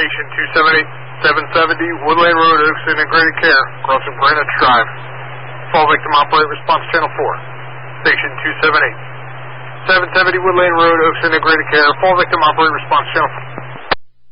Station 278, 770 Woodland Road, Oaks Integrated Care, crossing Greenwich Drive. Fall victim operate response channel 4. Station 278, 770 Woodland Road, Oaks Integrated Care. Fall victim operate response channel 4.